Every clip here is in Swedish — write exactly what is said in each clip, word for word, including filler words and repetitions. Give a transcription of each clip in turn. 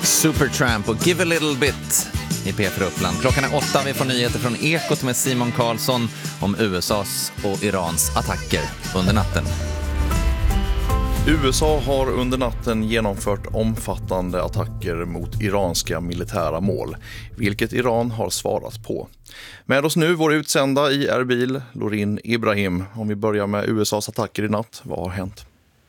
Supertramp och Give a little bit i P fyra Uppland. Klockan är åtta, vi får nyheter från Ekot med Simon Karlsson om U S A:s och Irans attacker under natten. U S A har under natten genomfört omfattande attacker mot iranska militära mål, vilket Iran har svarat på. Med oss nu vår utsända i Erbil, Lorin Ibrahim. Om vi börjar med U S A:s attacker i natt, vad har hänt?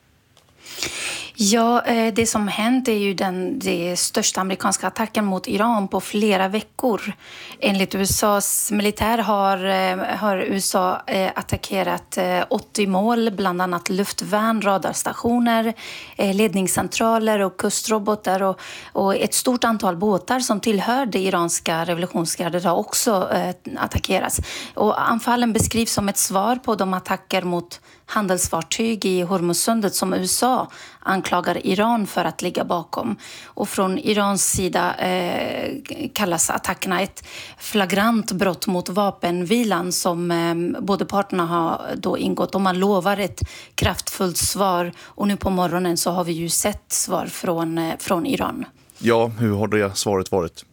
Ja, det som hänt är ju den det största amerikanska attacken mot Iran på flera veckor. Enligt U S A:s militär har, har U S A attackerat åttio mål, bland annat luftvärn, radarstationer, ledningscentraler och kustrobotar och, och ett stort antal båtar som tillhör det iranska revolutionsgardet har också attackerats. Och anfallen beskrivs som ett svar på de attacker mot handelsfartyg i Hormuzsundet som U S A anklagar Iran för att ligga bakom. Och från Irans sida eh, kallas attackerna ett flagrant brott mot vapenvilan som eh, båda parterna har då ingått. Och man lovar ett kraftfullt svar. Och nu på morgonen så har vi ju sett svar från, eh, från Iran. Ja, hur har det svaret varit?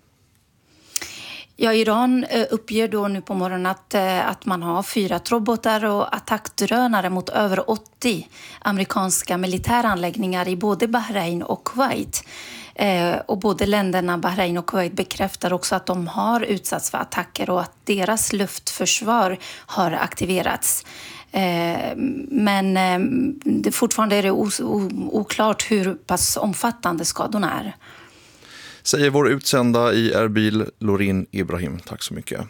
Ja, Iran uppger då nu på morgonen att, att man har fyra robotar och attackdrönare mot över åttio amerikanska militäranläggningar i både Bahrain och Kuwait. Eh, och både länderna Bahrain och Kuwait bekräftar också att de har utsatts för attacker och att deras luftförsvar har aktiverats. Eh, men eh, det, fortfarande är det os- o- oklart hur pass omfattande skadorna är. Säger vår utsända i Erbil, Lorin Ibrahim. Tack så mycket.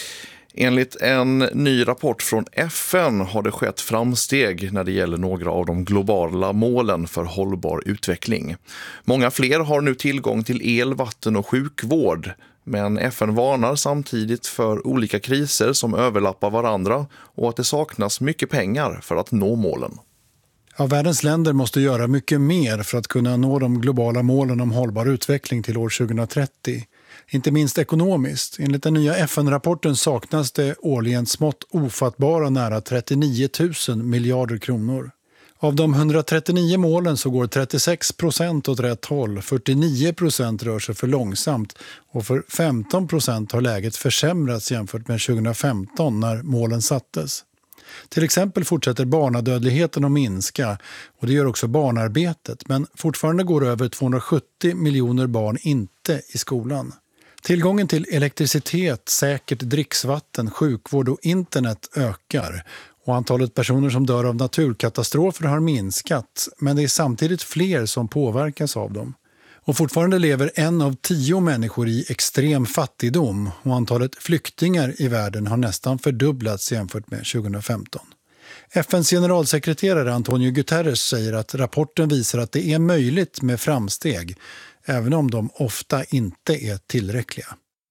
Enligt en ny rapport från F N har det skett framsteg när det gäller några av de globala målen för hållbar utveckling. Många fler har nu tillgång till el, vatten och sjukvård. Men F N varnar samtidigt för olika kriser som överlappar varandra och att det saknas mycket pengar för att nå målen. Ja, världens länder måste göra mycket mer för att kunna nå de globala målen om hållbar utveckling till år tjugohundratrettio. Inte minst ekonomiskt. Enligt den nya F N-rapporten saknas det årligen smått ofattbara nära trettionio tusen miljarder kronor. Av de hundratrettionio målen så går trettiosex procent åt rätt håll, fyrtionio procent rör sig för långsamt och för femton procent har läget försämrats jämfört med tjugohundrafemton när målen sattes. Till exempel fortsätter barnadödligheten att minska och det gör också barnarbetet, men fortfarande går över tvåhundrasjuttio miljoner barn inte i skolan. Tillgången till elektricitet, säkert dricksvatten, sjukvård och internet ökar och antalet personer som dör av naturkatastrofer har minskat, men det är samtidigt fler som påverkas av dem. Och fortfarande lever en av tio människor i extrem fattigdom och antalet flyktingar i världen har nästan fördubblats jämfört med tjugohundrafemton. F N:s generalsekreterare Antonio Guterres säger att rapporten visar att det är möjligt med framsteg, även om de ofta inte är tillräckliga.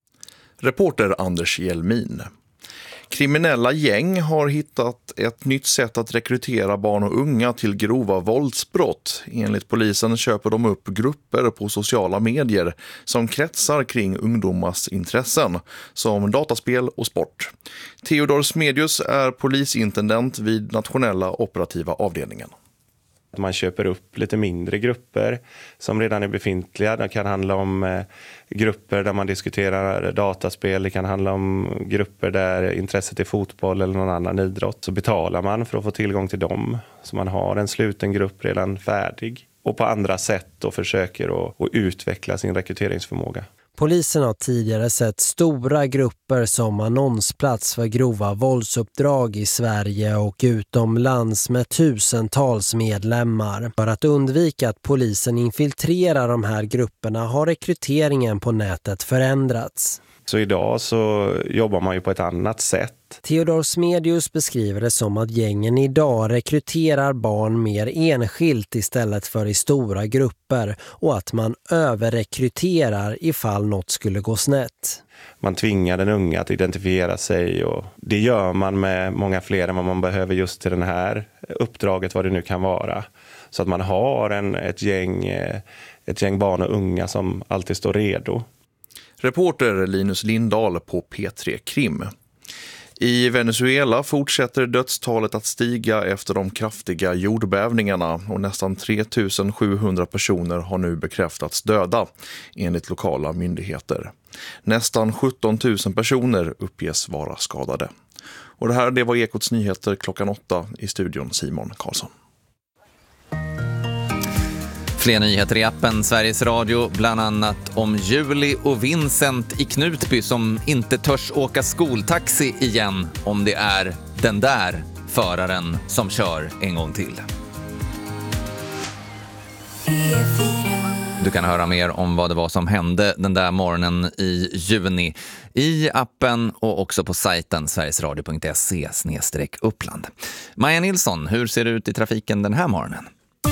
Reporter Anders Hjelmin. Kriminella gäng har hittat ett nytt sätt att rekrytera barn och unga till grova våldsbrott. Enligt polisen köper de upp grupper på sociala medier som kretsar kring ungdomars intressen, som dataspel och sport. Theodor Smedius är polisintendent vid nationella operativa avdelningen. Man köper upp lite mindre grupper som redan är befintliga. Det kan handla om eh, grupper där man diskuterar dataspel. Det kan handla om grupper där intresset är fotboll eller någon annan idrott. Så betalar man för att få tillgång till dem. Så man har en sluten grupp redan färdig. Och på andra sätt då försöker att, att utveckla sin rekryteringsförmåga. Polisen har tidigare sett stora grupper som annonsplats för grova våldsuppdrag i Sverige och utomlands med tusentals medlemmar. För att undvika att polisen infiltrerar de här grupperna har rekryteringen på nätet förändrats. Så idag så jobbar man ju på ett annat sätt. Theodor Smedius beskriver det som att gängen idag rekryterar barn mer enskilt istället för i stora grupper och att man överrekryterar ifall något skulle gå snett. Man tvingar den unga att identifiera sig och det gör man med många fler än vad man behöver just till det här uppdraget, vad det nu kan vara. Så att man har en, ett, gäng, ett gäng barn och unga som alltid står redo. Reporter Linus Lindahl på P tre Krim. I Venezuela fortsätter dödstalet att stiga efter de kraftiga jordbävningarna och nästan tre tusen sjuhundra personer har nu bekräftats döda enligt lokala myndigheter. Nästan sjutton tusen personer uppges vara skadade. Och det här det var Ekots nyheter klockan åtta i studion Simon Karlsson. Fler nyheter i appen Sveriges Radio, bland annat om Julie och Vincent i Knutby som inte törs åka skoltaxi igen om det är den där föraren som kör en gång till. Du kan höra mer om vad det var som hände den där morgonen i juni i appen och också på sajten sverigesradio punkt se slash uppland. Maja Nilsson, hur ser det ut i trafiken den här morgonen?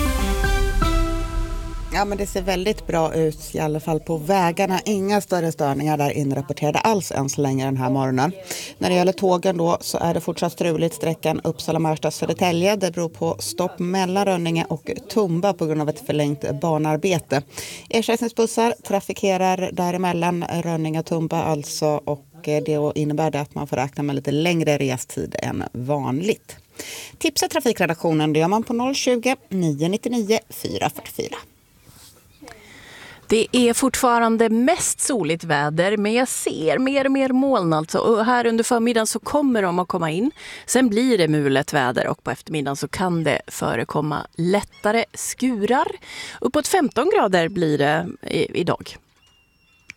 Ja, men det ser väldigt bra ut i alla fall på vägarna. Inga större störningar där inrapporterade alls än så länge den här morgonen. När det gäller tågen då så är det fortsatt struligt sträckan Uppsala-Märsta-Södertälje. Det beror på stopp mellan Rönninge och Tumba på grund av ett förlängt banarbete. Ersättningsbussar trafikerar däremellan Rönninge och Tumba alltså, och det innebär det att man får räkna med lite längre restid än vanligt. Tipsa trafikredaktionen, det gör man på noll tjugo, nio nio fyra fyra fyra. Det är fortfarande mest soligt väder, men jag ser mer och mer moln alltså. Och här under förmiddagen så kommer de att komma in. Sen blir det mulet väder och på eftermiddagen så kan det förekomma lättare skurar. Uppåt femton grader blir det i- idag.